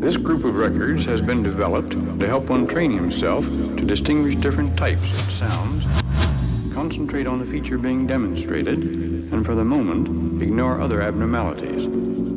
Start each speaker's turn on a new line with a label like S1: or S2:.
S1: This group of records has been developed to help one train himself to distinguish different types of sounds, concentrate on the feature being demonstrated, and for the moment, ignore other abnormalities.